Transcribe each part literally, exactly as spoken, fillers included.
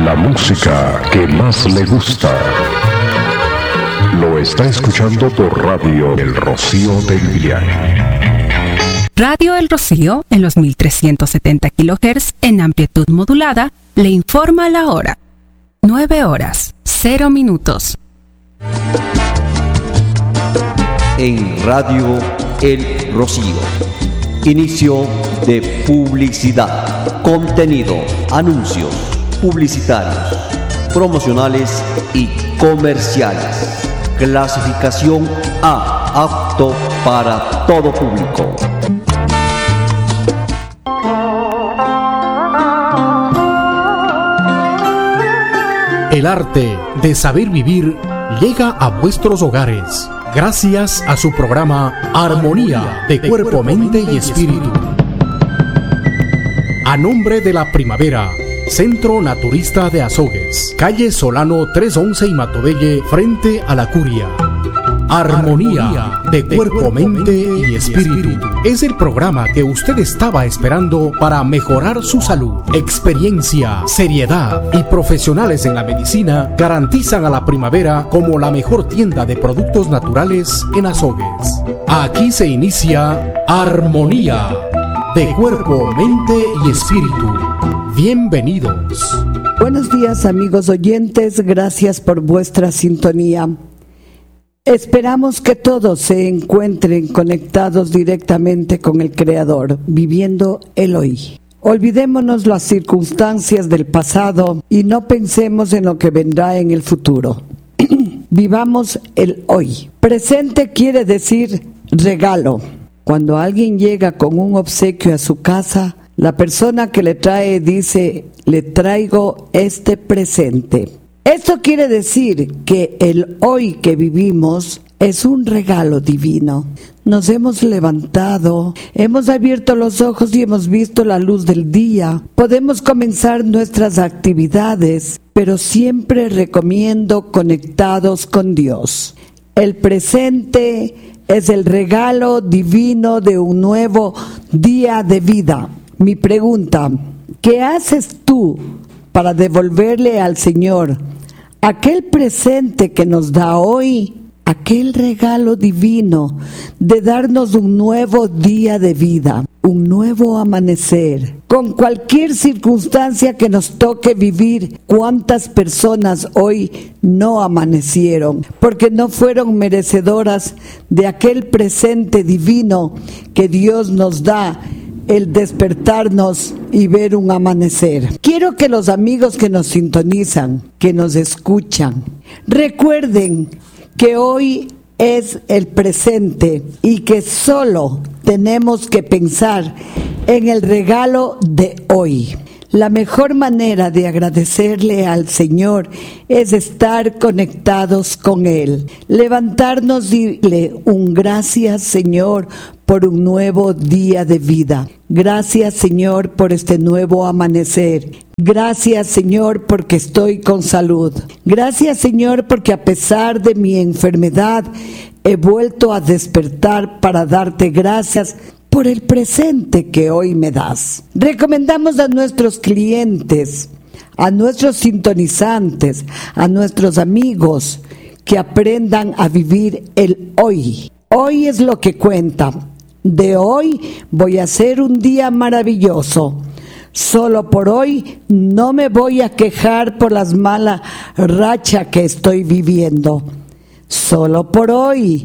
La música que más le gusta. Lo está escuchando por Radio El Rocío del Viaje. Radio El Rocío, en los mil trescientos setenta kilohertz en amplitud modulada, le informa la hora. nueve horas, cero minutos. En Radio El Rocío. Inicio de publicidad. Contenido, anuncios publicitarios, promocionales y comerciales. Clasificación A, apto para todo público. El arte de saber vivir llega a vuestros hogares gracias a su programa Armonía de Cuerpo, Mente y Espíritu. A nombre de la Primavera, Centro Naturista de Azogues, calle Solano trescientos once y Matobelle, frente a la Curia. Armonía de Cuerpo, Mente y Espíritu es el programa que usted estaba esperando para mejorar su salud. Experiencia, seriedad y profesionales en la medicina garantizan a la Primavera como la mejor tienda de productos naturales en Azogues. Aquí se inicia Armonía de Cuerpo, Mente y Espíritu. Bienvenidos. Buenos días, amigos oyentes, gracias por vuestra sintonía. Esperamos que todos se encuentren conectados directamente con el Creador, viviendo el hoy. Olvidémonos las circunstancias del pasado y no pensemos en lo que vendrá en el futuro. Vivamos el hoy. Presente quiere decir regalo. Cuando alguien llega con un obsequio a su casa, la persona que le trae dice, le traigo este presente. Esto quiere decir que el hoy que vivimos es un regalo divino. Nos hemos levantado, hemos abierto los ojos y hemos visto la luz del día. Podemos comenzar nuestras actividades, pero siempre recomiendo conectados con Dios. El presente es el regalo divino de un nuevo día de vida. Mi pregunta, ¿qué haces tú para devolverle al Señor aquel presente que nos da hoy, aquel regalo divino de darnos un nuevo día de vida, un nuevo amanecer? Con cualquier circunstancia que nos toque vivir, ¿cuántas personas hoy no amanecieron? Porque no fueron merecedoras de aquel presente divino que Dios nos da, el despertarnos y ver un amanecer. Quiero que los amigos que nos sintonizan, que nos escuchan, recuerden que hoy es el presente y que solo tenemos que pensar en el regalo de hoy. La mejor manera de agradecerle al Señor es estar conectados con Él. Levantarnos y decirle un gracias, Señor, por un nuevo día de vida. Gracias, Señor, por este nuevo amanecer. Gracias, Señor, porque estoy con salud. Gracias, Señor, porque a pesar de mi enfermedad he vuelto a despertar para darte gracias por el presente que hoy me das. Recomendamos a nuestros clientes, a nuestros sintonizantes, a nuestros amigos que aprendan a vivir el hoy. Hoy es lo que cuenta. De hoy voy a hacer un día maravilloso. Solo por hoy no me voy a quejar por las malas rachas que estoy viviendo. Solo por hoy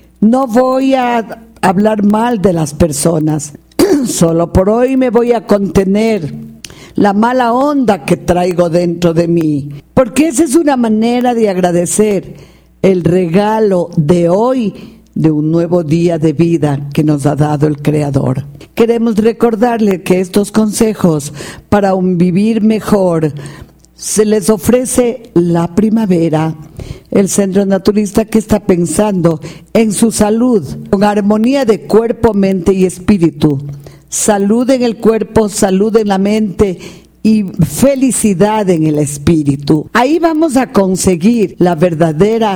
no voy a hablar mal de las personas. Solo por hoy me voy a contener la mala onda que traigo dentro de mí, porque esa es una manera de agradecer el regalo de hoy, de un nuevo día de vida que nos ha dado el Creador. Queremos recordarle que estos consejos para un vivir mejor se les ofrece la Primavera, el Centro Naturista que está pensando en su salud, con armonía de cuerpo, mente y espíritu. Salud en el cuerpo, salud en la mente y felicidad en el espíritu. Ahí vamos a conseguir la verdadera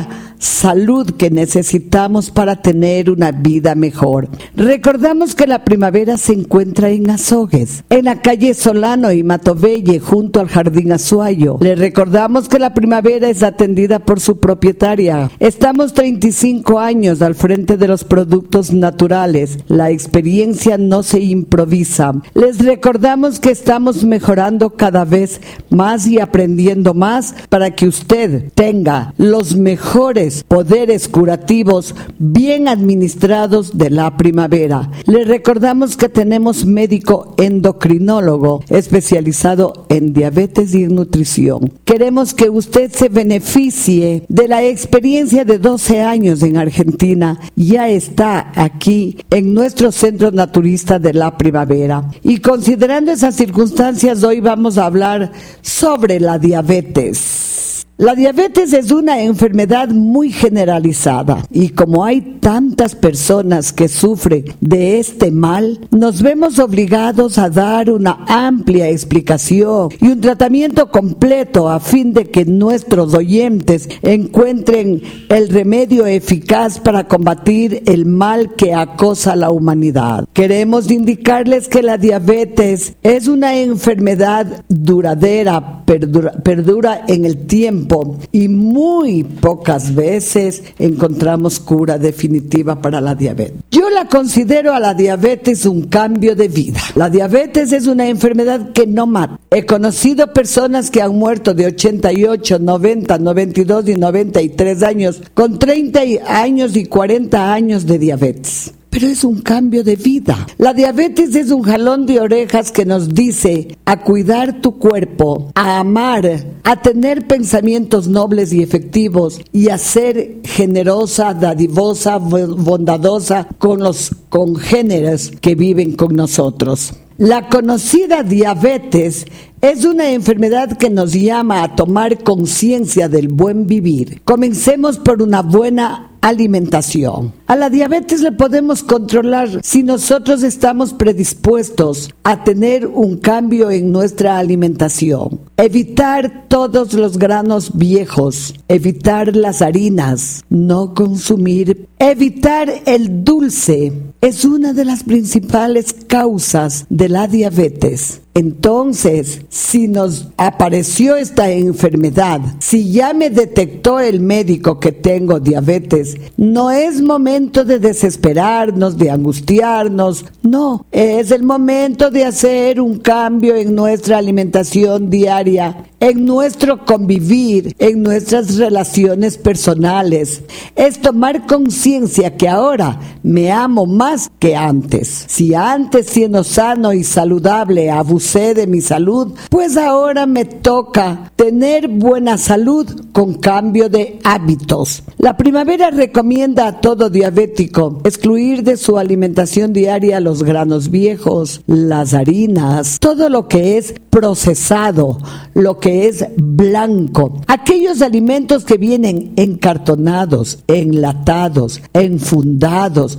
salud que necesitamos para tener una vida mejor. Recordamos que la primavera se encuentra en Azogues, en la calle Solano y Matovelle, junto al Jardín Azuayo. Le recordamos que la primavera es atendida por su propietaria. Estamos treinta y cinco años al frente de los productos naturales. La experiencia no se improvisa. Les recordamos que estamos mejorando cada vez más y aprendiendo más para que usted tenga los mejores poderes curativos bien administrados de la primavera. Les recordamos que tenemos médico endocrinólogo especializado en diabetes y en nutrición. Queremos que usted se beneficie de la experiencia de doce años en Argentina. Ya está aquí en nuestro centro naturista de la primavera. Y considerando esas circunstancias, hoy vamos a hablar sobre la diabetes. La diabetes es una enfermedad muy generalizada y como hay tantas personas que sufren de este mal, nos vemos obligados a dar una amplia explicación y un tratamiento completo a fin de que nuestros oyentes encuentren el remedio eficaz para combatir el mal que acosa a la humanidad. Queremos indicarles que la diabetes es una enfermedad duradera, perdura, perdura en el tiempo, y muy pocas veces encontramos cura definitiva para la diabetes. Yo la considero a la diabetes un cambio de vida. La diabetes es una enfermedad que no mata. He conocido personas que han muerto de ochenta y ocho, noventa, noventa y dos y noventa y tres años con treinta años y cuarenta años de diabetes. Pero es un cambio de vida. La diabetes es un jalón de orejas que nos dice a cuidar tu cuerpo, a amar, a tener pensamientos nobles y efectivos y a ser generosa, dadivosa, bondadosa con los congéneres que viven con nosotros. La conocida diabetes es una enfermedad que nos llama a tomar conciencia del buen vivir. Comencemos por una buena alimentación. A la diabetes le podemos controlar si nosotros estamos predispuestos a tener un cambio en nuestra alimentación. Evitar todos los granos viejos, evitar las harinas, no consumir, evitar el dulce es una de las principales causas de la diabetes. Entonces, si nos apareció esta enfermedad, si ya me detectó el médico que tengo diabetes, no es momento de desesperarnos, de angustiarnos, no, es el momento de hacer un cambio en nuestra alimentación diaria, en nuestro convivir, en nuestras relaciones personales. Es tomar conciencia que ahora me amo más que antes. Si antes, siendo sano y saludable, abusé de mi salud, pues ahora me toca tener buena salud con cambio de hábitos. La primavera recomienda a todo diabético excluir de su alimentación diaria los granos viejos, las harinas, todo lo que es procesado, lo que es blanco, aquellos alimentos que vienen encartonados, enlatados, enfundados,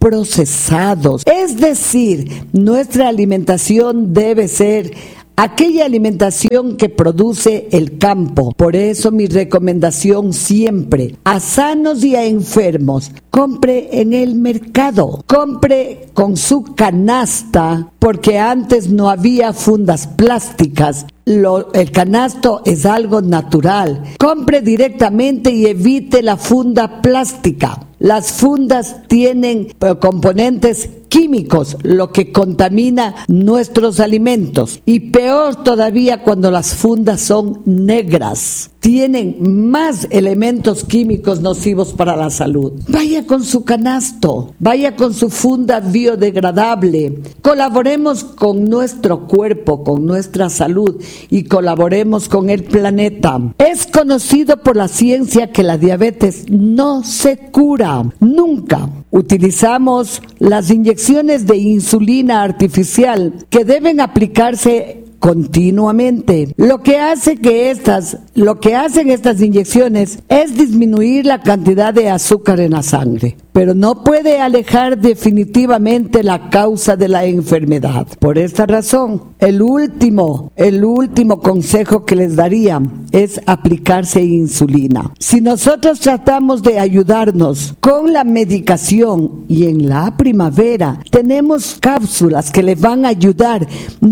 procesados. Es decir, nuestra alimentación debe ser aquella alimentación que produce el campo. Por eso mi recomendación siempre, a sanos y a enfermos, compre en el mercado, compre con su canasta, porque antes no había fundas plásticas. Lo, el canasto es algo natural. Compre directamente y evite la funda plástica. Las fundas tienen componentes químicos, lo que contamina nuestros alimentos. Y peor todavía cuando las fundas son negras. Tienen más elementos químicos nocivos para la salud. Vaya con su canasto, vaya con su funda biodegradable. Colaboremos con nuestro cuerpo, con nuestra salud y colaboremos con el planeta. Es conocido por la ciencia que la diabetes no se cura, nunca. Utilizamos las inyecciones de insulina artificial que deben aplicarse continuamente, lo que hace que estas lo que hacen estas inyecciones es disminuir la cantidad de azúcar en la sangre, pero no puede alejar definitivamente la causa de la enfermedad. Por esta razón, el último, el último consejo que les daría es aplicarse insulina. Si nosotros tratamos de ayudarnos con la medicación y en la primavera tenemos cápsulas que le van a ayudar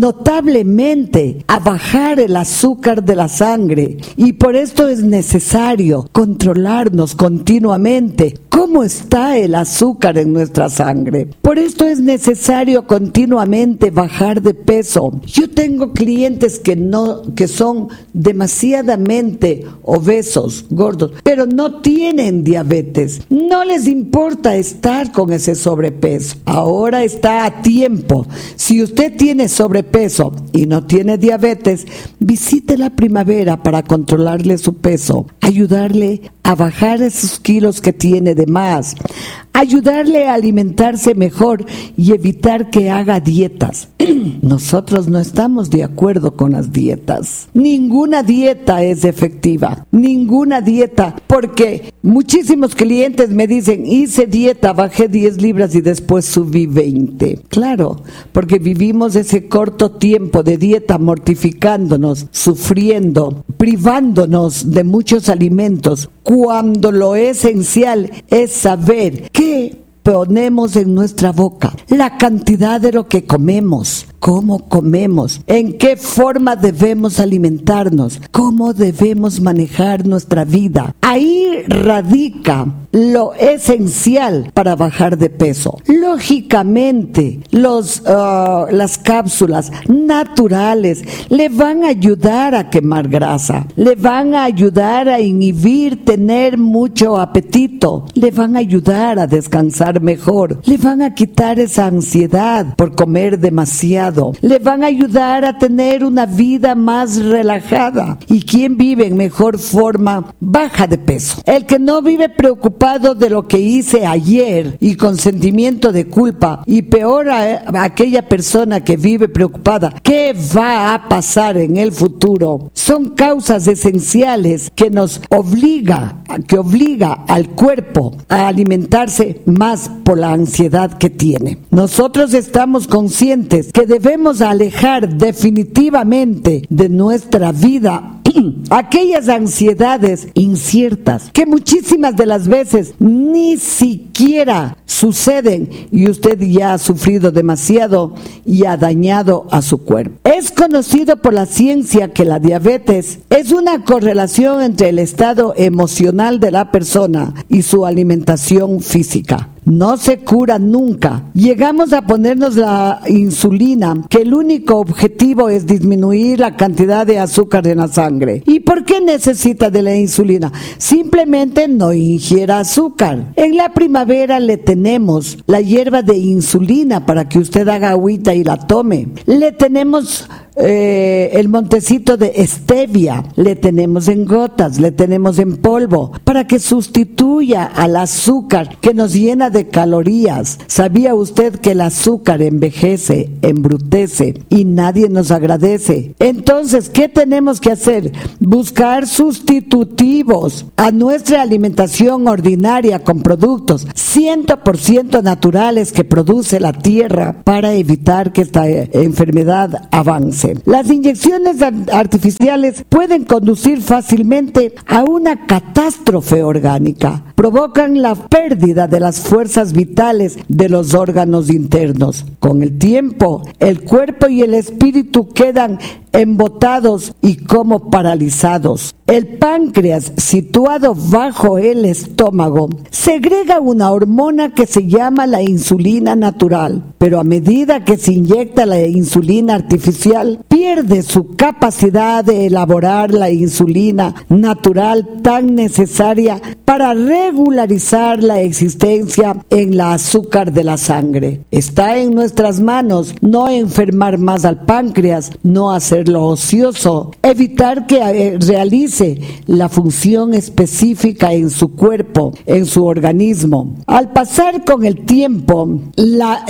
notablemente a bajar el azúcar de la sangre, y por esto es necesario controlarnos continuamente cómo está el azúcar en nuestra sangre. Por esto es necesario continuamente bajar de peso. Yo tengo clientes que no, que son demasiadamente obesos, gordos, pero no tienen diabetes. No les importa estar con ese sobrepeso. Ahora está a tiempo. Si usted tiene sobrepeso y no tiene diabetes, visite la primavera para controlarle su peso, ayudarle a bajar esos kilos que tiene de más, ayudarle a alimentarse mejor y evitar que haga dietas. Nosotros no estamos de acuerdo con las dietas. Ninguna dieta es efectiva, ninguna dieta, porque muchísimos clientes me dicen, hice dieta, bajé diez libras y después subí veinte. Claro, porque vivimos ese corto tiempo de dieta mortificándonos, sufriendo, privándonos de muchos alimentos, cuando lo esencial es saber qué ponemos en nuestra boca, la cantidad de lo que comemos, cómo comemos, en qué forma debemos alimentarnos, cómo debemos manejar nuestra vida. Ahí radica lo esencial para bajar de peso. Lógicamente, los, uh, las cápsulas naturales le van a ayudar a quemar grasa, le van a ayudar a inhibir tener mucho apetito, le van a ayudar a descansar mejor, le van a quitar esa ansiedad por comer demasiado, le van a ayudar a tener una vida más relajada. Y quien vive en mejor forma baja de peso. El que no vive preocupado de lo que hice ayer y con sentimiento de culpa, y peor a, a aquella persona que vive preocupada qué va a pasar en el futuro, son causas esenciales que nos obliga, que obliga al cuerpo a alimentarse más por la ansiedad que tiene. Nosotros estamos conscientes que debemos alejar definitivamente de nuestra vida aquellas ansiedades inciertas que muchísimas de las veces ni siquiera suceden y usted ya ha sufrido demasiado y ha dañado a su cuerpo. Es conocido por la ciencia que la diabetes es una correlación entre el estado emocional de la persona y su alimentación física. No se cura nunca. Llegamos a ponernos la insulina, que el único objetivo es disminuir la cantidad de azúcar en la sangre. ¿Y por qué necesita de la insulina? Simplemente no ingiera azúcar. En la primavera le tenemos la hierba de insulina para que usted haga agüita y la tome. Le tenemos Eh, el montecito de stevia, le tenemos en gotas, le tenemos en polvo, para que sustituya al azúcar que nos llena de calorías. ¿Sabía usted que el azúcar envejece, embrutece y nadie nos agradece? Entonces, ¿qué tenemos que hacer? Buscar sustitutivos a nuestra alimentación ordinaria con productos cien por ciento naturales que produce la tierra para evitar que esta enfermedad avance. Las inyecciones artificiales pueden conducir fácilmente a una catástrofe orgánica. Provocan la pérdida de las fuerzas vitales de los órganos internos. Con el tiempo, el cuerpo y el espíritu quedan embotados y como paralizados. El páncreas, situado bajo el estómago, segrega una hormona que se llama la insulina natural, pero a medida que se inyecta la insulina artificial, pierde su capacidad de elaborar la insulina natural tan necesaria para regularizar la existencia en la azúcar de la sangre. Está en nuestras manos no enfermar más al páncreas, no hacerlo ocioso, evitar que realice la función específica en su cuerpo, en su organismo. Al pasar con el tiempo, la, el exceso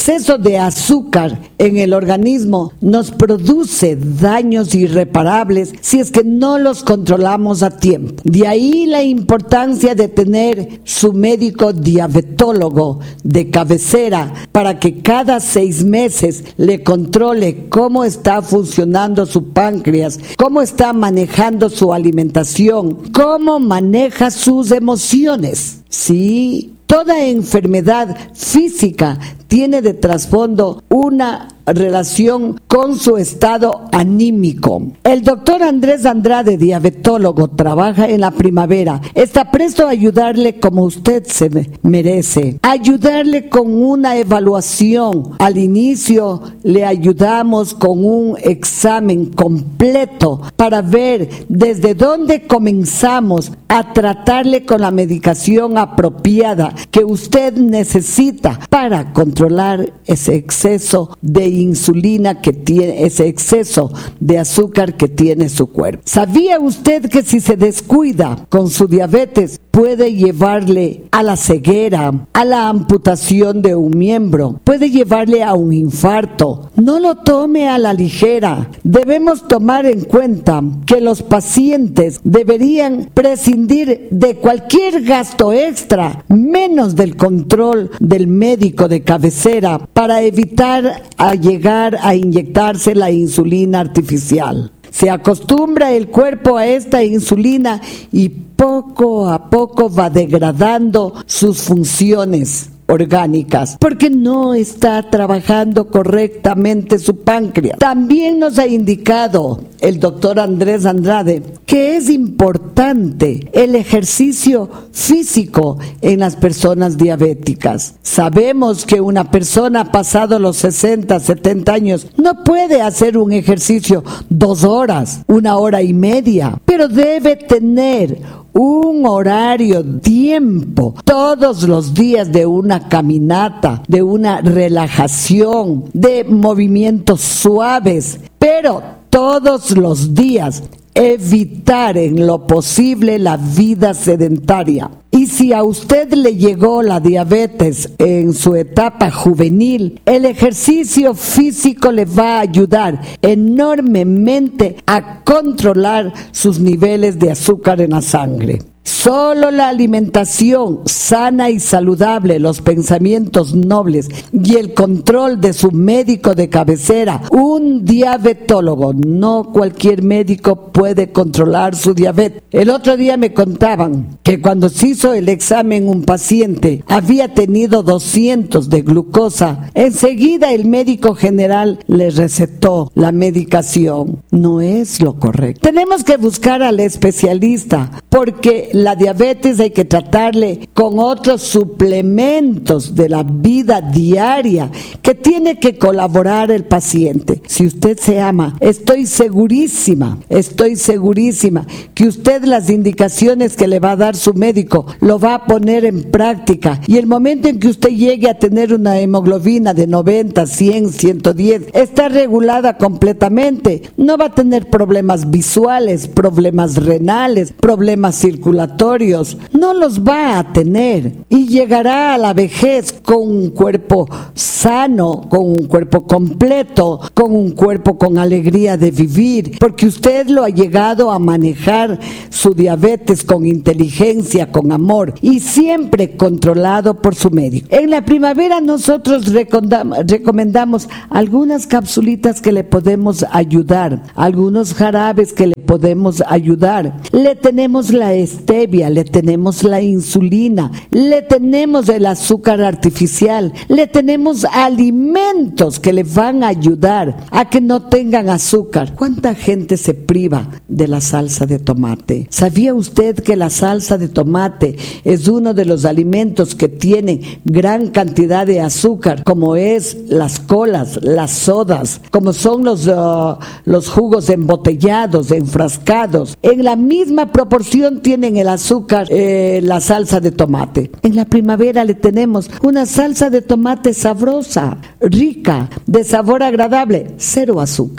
exceso de azúcar en el organismo nos produce daños irreparables si es que no los controlamos a tiempo. De ahí la importancia de tener su médico diabetólogo de cabecera para que cada seis meses le controle cómo está funcionando su páncreas, cómo está manejando su alimentación, cómo maneja sus emociones. Sí, toda enfermedad física tiene de trasfondo una relación con su estado anímico. El doctor Andrés Andrade, diabetólogo, trabaja en La Primavera. Está presto a ayudarle como usted se merece. Ayudarle con una evaluación. Al inicio le ayudamos con un examen completo para ver desde dónde comenzamos a tratarle con la medicación apropiada que usted necesita para controlar ese exceso de insulina que tiene, ese exceso de azúcar que tiene su cuerpo. ¿Sabía usted que si se descuida con su diabetes puede llevarle a la ceguera, a la amputación de un miembro, puede llevarle a un infarto? No lo tome a la ligera. Debemos tomar en cuenta que los pacientes deberían prescindir de cualquier gasto extra, menos del control del médico de cabecera, para evitar a llegar a inyectarse la insulina artificial. Se acostumbra el cuerpo a esta insulina y poco a poco va degradando sus funciones orgánicas, porque no está trabajando correctamente su páncreas. También nos ha indicado el doctor Andrés Andrade que es importante el ejercicio físico en las personas diabéticas. Sabemos que una persona pasado los sesenta, setenta años no puede hacer un ejercicio dos horas, una hora y media, pero debe tener un horario, tiempo, todos los días de una caminata, de una relajación, de movimientos suaves, pero todos los días evitar en lo posible la vida sedentaria. Y si a usted le llegó la diabetes en su etapa juvenil, el ejercicio físico le va a ayudar enormemente a controlar sus niveles de azúcar en la sangre. Solo la alimentación sana y saludable, los pensamientos nobles y el control de su médico de cabecera, un diabetólogo, no cualquier médico puede controlar su diabetes. El otro día me contaban que cuando se hizo el examen un paciente había tenido doscientos de glucosa, enseguida el médico general le recetó la medicación. No es lo correcto. Tenemos que buscar al especialista porque la diabetes hay que tratarle con otros suplementos de la vida diaria que tiene que colaborar el paciente. Si usted se ama, estoy segurísima, estoy segurísima que usted las indicaciones que le va a dar su médico lo va a poner en práctica, y el momento en que usted llegue a tener una hemoglobina de noventa, cien, ciento diez, está regulada completamente, no va a tener problemas visuales, problemas renales, problemas circulatorios, no los va a tener, y llegará a la vejez con un cuerpo sano, con un cuerpo completo, con un cuerpo con alegría de vivir, porque usted lo ha llegado a manejar su diabetes con inteligencia, con amor, y siempre controlado por su médico. En La Primavera nosotros recomendamos algunas capsulitas que le podemos ayudar, algunos jarabes que le podemos ayudar. Le tenemos la stevia, le tenemos la insulina, le tenemos el azúcar artificial, le tenemos alimentos que le van a ayudar a que no tengan azúcar. ¿Cuánta gente se priva de la salsa de tomate? ¿Sabía usted que la salsa de tomate es uno de los alimentos que tiene gran cantidad de azúcar, como es las colas, las sodas, como son los, uh, los jugos embotellados, enfrascados? En la misma proporción tienen el azúcar, eh, la salsa de tomate. En La Primavera le tenemos una salsa de tomate sabrosa, rica, de sabor agradable, cero azúcar, que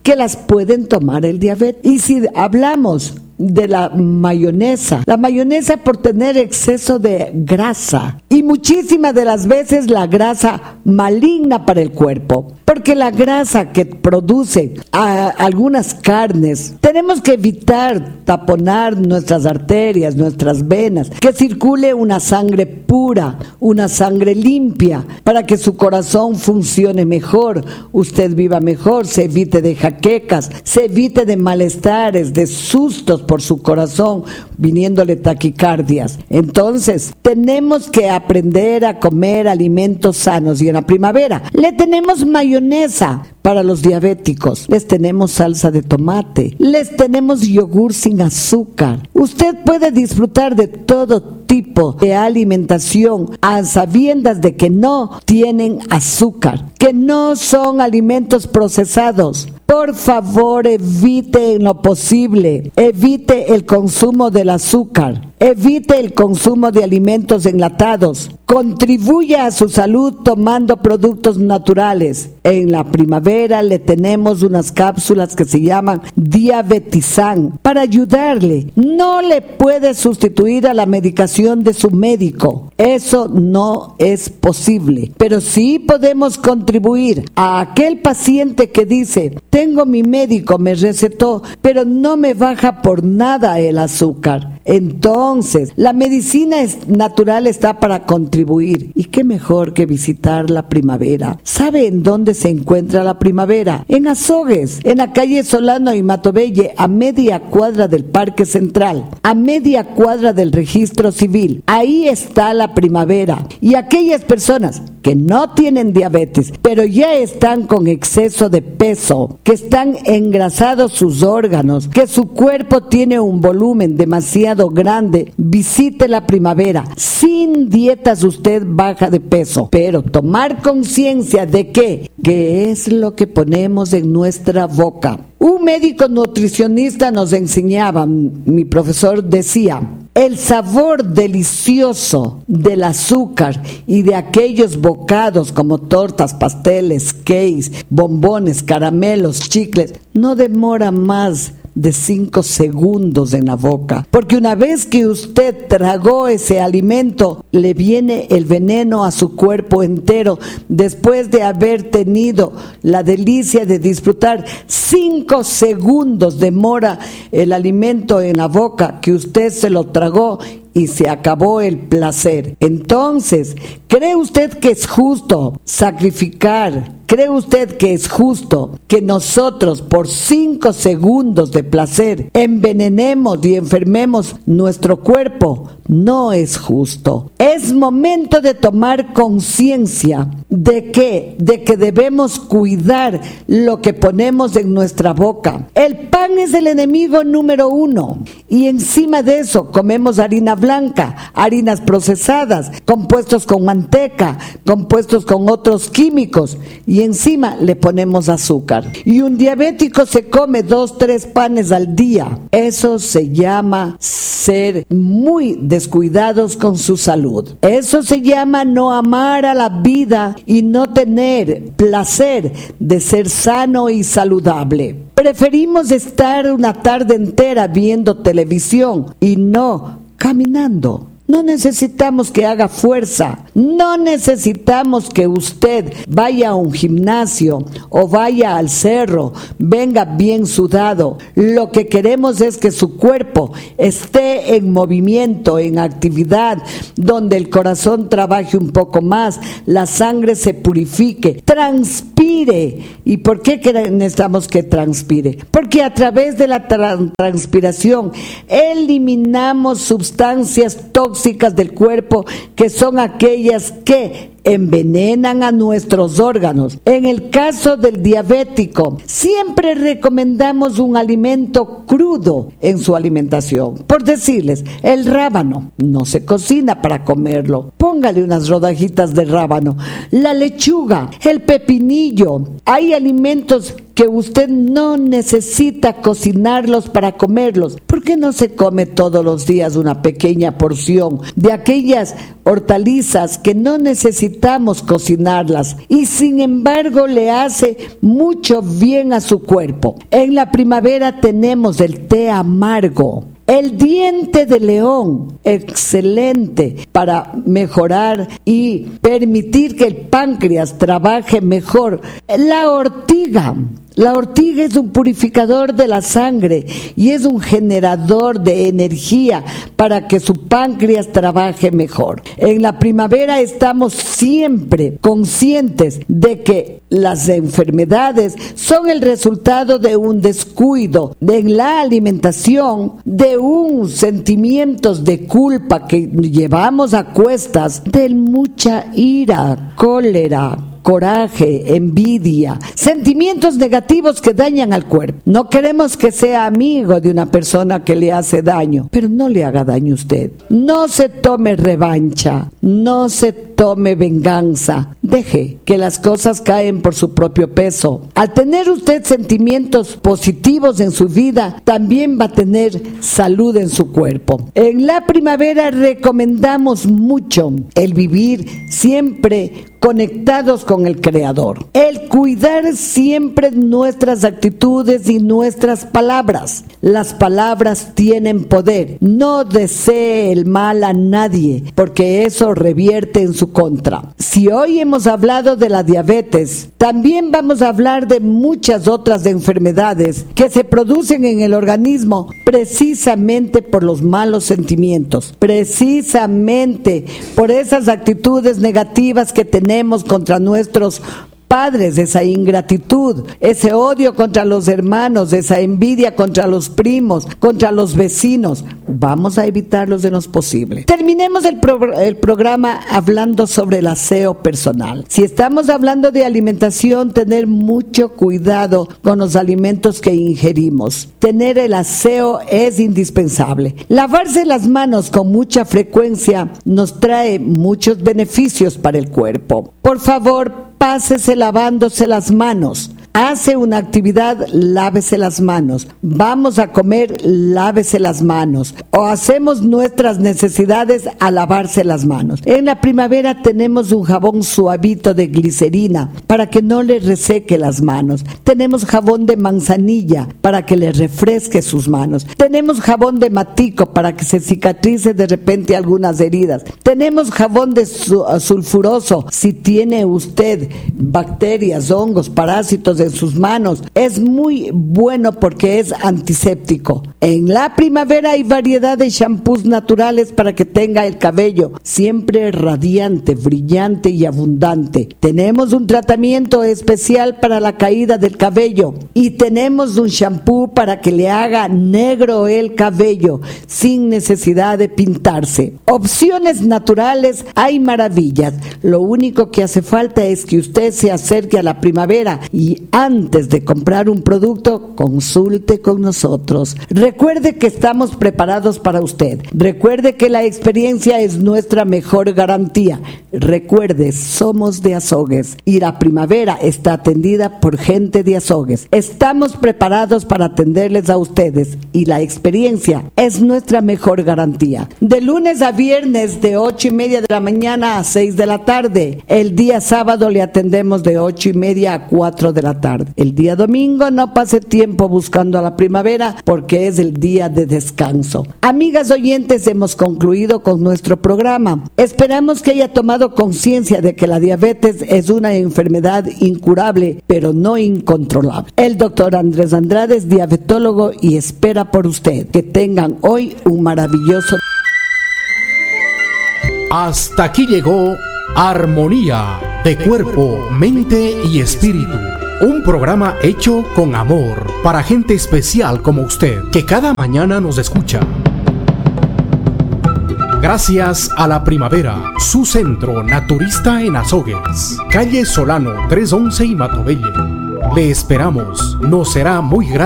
que las pueden tomar el diabético. Y si hablamos de la mayonesa, la mayonesa por tener exceso de grasa y muchísimas de las veces la grasa maligna para el cuerpo, porque la grasa que produce a algunas carnes, tenemos que evitar taponar nuestras arterias, nuestras venas, que circule una sangre pura, una sangre limpia, para que su corazón funcione mejor, usted viva mejor, se evite de jaquecas, se evite de malestares, de sustos por su corazón, viniéndole taquicardias. Entonces, tenemos que aprender a comer alimentos sanos, y en la primavera le tenemos mayonesa para los diabéticos, les tenemos salsa de tomate, les tenemos yogur sin azúcar. Usted puede disfrutar de todo tipo de alimentación a sabiendas de que no tienen azúcar, que no son alimentos procesados. Por favor, evite en lo posible, evite el consumo del azúcar, evite el consumo de alimentos enlatados, contribuya a su salud tomando productos naturales. En la primavera le tenemos unas cápsulas que se llaman Diabetizan para ayudarle. No le puede sustituir a la medicación de su médico, eso no es posible, pero sí podemos contribuir a aquel paciente que dice: tengo mi médico, me recetó, pero no me baja por nada el azúcar. Entonces, la medicina es natural está para contribuir. ¿Y qué mejor que visitar la primavera? ¿Sabe en dónde se encuentra la primavera? En Azogues, en la calle Solano y Matobelle, a media cuadra del Parque Central, a media cuadra del Registro Civil. Ahí está la primavera. Y aquellas personas que no tienen diabetes, pero ya están con exceso de peso, que están engrasados sus órganos, que su cuerpo tiene un volumen demasiado grande, visite la primavera. Sin dietas usted baja de peso, pero tomar conciencia de que, qué es lo que ponemos en nuestra boca. Un médico nutricionista nos enseñaba, mi profesor decía: el sabor delicioso del azúcar y de aquellos bocados como tortas, pasteles, cakes, bombones, caramelos, chicles, no demora más de cinco segundos en la boca, porque una vez que usted tragó ese alimento, le viene el veneno a su cuerpo entero, después de haber tenido la delicia de disfrutar. Cinco segundos demora el alimento en la boca, que usted se lo tragó y se acabó el placer. Entonces, ¿cree usted que es justo sacrificar? ¿Cree usted que es justo que nosotros por cinco segundos de placer envenenemos y enfermemos nuestro cuerpo? No es justo. Es momento de tomar conciencia de que, de que debemos cuidar lo que ponemos en nuestra boca. El pan es el enemigo número uno, y encima de eso comemos harina blanca, harinas procesadas, compuestos con manteca, compuestos con otros químicos, y encima le ponemos azúcar. Y un diabético se come dos, tres panes al día. Eso se llama ser muy descuidados con su salud. Eso se llama no amar a la vida y no tener placer de ser sano y saludable. Preferimos estar una tarde entera viendo televisión y no caminando. No necesitamos que haga fuerza, no necesitamos que usted vaya a un gimnasio o vaya al cerro, venga bien sudado. Lo que queremos es que su cuerpo esté en movimiento, en actividad, donde el corazón trabaje un poco más, la sangre se purifique, transpire. ¿Y por qué necesitamos que transpire? Porque a través de la tra- transpiración eliminamos sustancias tóxicas del cuerpo, que son aquellas que envenenan a nuestros órganos. En el caso del diabético, siempre recomendamos un alimento crudo en su alimentación. Por decirles, el rábano no se cocina para comerlo, póngale unas rodajitas de rábano. La lechuga, el pepinillo, hay alimentos que usted no necesita cocinarlos para comerlos. ¿Por qué no se come todos los días una pequeña porción de aquellas hortalizas que no necesitamos cocinarlas y sin embargo le hace mucho bien a su cuerpo? En la primavera tenemos el té amargo. El diente de león, excelente para mejorar y permitir que el páncreas trabaje mejor. La ortiga. La ortiga es un purificador de la sangre y es un generador de energía para que su páncreas trabaje mejor. En la primavera estamos siempre conscientes de que las enfermedades son el resultado de un descuido en la alimentación, de un sentimientos de culpa que llevamos a cuestas, de mucha ira, cólera, coraje, envidia, sentimientos negativos que dañan al cuerpo. No queremos que sea amigo de una persona que le hace daño, pero no le haga daño a usted. No se tome revancha, no se tome venganza. Deje que las cosas caen por su propio peso. Al tener usted sentimientos positivos en su vida, también va a tener salud en su cuerpo. En la primavera recomendamos mucho el vivir siempre conectados con el Creador, el cuidar siempre nuestras actitudes y nuestras palabras. Las palabras tienen poder. No desee el mal a nadie, porque eso revierte en su contra. Si hoy hemos hablado de la diabetes, también vamos a hablar de muchas otras enfermedades que se producen en el organismo precisamente por los malos sentimientos, precisamente por esas actitudes negativas que tenemos tenemos contra nuestros padres, esa ingratitud, ese odio contra los hermanos, esa envidia contra los primos, contra los vecinos. Vamos a evitarlos de lo posible. Terminemos el, pro- el programa hablando sobre el aseo personal. Si estamos hablando de alimentación, tener mucho cuidado con los alimentos que ingerimos. Tener el aseo es indispensable. Lavarse las manos con mucha frecuencia nos trae muchos beneficios para el cuerpo. Por favor, pásese lavándose las manos. Hace una actividad, lávese las manos. Vamos a comer, lávese las manos. O hacemos nuestras necesidades a lavarse las manos. En la primavera tenemos un jabón suavito de glicerina para que no le reseque las manos. Tenemos jabón de manzanilla para que le refresque sus manos. Tenemos jabón de matico para que se cicatrice de repente algunas heridas. Tenemos jabón de su- sulfuroso si tiene usted bacterias, hongos, parásitos en sus manos. Es muy bueno porque es antiséptico. En la primavera hay variedad de shampoos naturales para que tenga el cabello siempre radiante, brillante y abundante. Tenemos un tratamiento especial para la caída del cabello y tenemos un shampoo para que le haga negro el cabello sin necesidad de pintarse. Opciones naturales hay maravillas. Lo único que hace falta es que usted se acerque a la primavera y antes de comprar un producto, consulte con nosotros. Recuerde que estamos preparados para usted. Recuerde que la experiencia es nuestra mejor garantía. Recuerde, somos de Azogues y la primavera está atendida por gente de Azogues. Estamos preparados para atenderles a ustedes y la experiencia es nuestra mejor garantía. De lunes a viernes de ocho y media de la mañana a seis de la tarde. El día sábado le atendemos de ocho y media a cuatro de la tarde. El día domingo no pase tiempo buscando a la primavera porque es el día de descanso. Amigas oyentes, hemos concluido con nuestro programa. Esperamos que haya tomado conciencia de que la diabetes es una enfermedad incurable, pero no incontrolable. El doctor Andrés Andrade es diabetólogo y espera por usted. Que tengan hoy un maravilloso. Hasta aquí llegó Armonía de Cuerpo, Mente y Espíritu. Un programa hecho con amor para gente especial como usted, que cada mañana nos escucha. Gracias a la primavera, su centro naturista en Azogues, calle Solano trescientos once y Matobelle. Le esperamos, nos será muy grato